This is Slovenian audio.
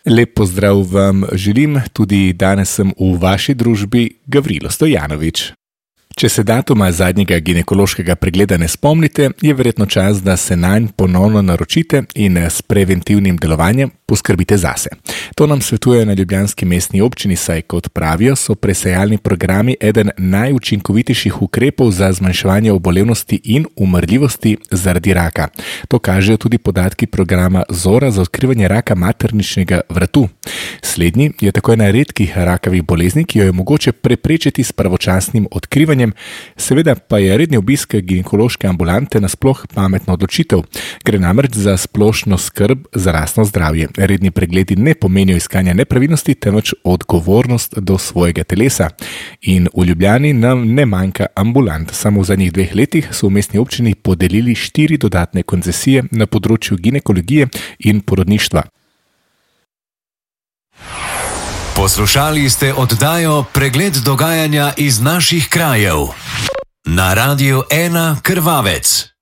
Lep pozdrav vam želim, tudi danes sem v vaši družbi Gavrilo Stojanovič. Če se datuma zadnjega ginekološkega pregleda ne spomnite, je verjetno čas, da se nanj ponovno naročite in s preventivnim delovanjem poskrbite zase. To nam svetujejo na ljubljanski mestni občini, saj kot pravijo, so presejalni programi eden najučinkovitejših ukrepov za zmanjševanje obolevnosti in umrljivosti zaradi raka. To kažejo tudi podatki programa Zora za odkrivanje raka materničnega vratu. Slednji je tako ena redkih rakavih bolezni, ki jo je mogoče preprečiti s pravočasnim odkrivanjem. Seveda pa je redni obisk ginekološke ambulante nasploh pametna odločitev. Gre namreč za splošno skrb za rastno zdravje. Redni pregledi ne pomenijo iskanja nepravilnosti, temveč odgovornost do svojega telesa. In v Ljubljani nam ne manjka ambulant. Samo v zadnjih 2 letih so v mestni občini podelili 4 dodatne koncesije na področju ginekologije in porodništva. Poslušali ste oddajo Pregled dogajanja iz naših krajev na Radiu 1 Krvavec.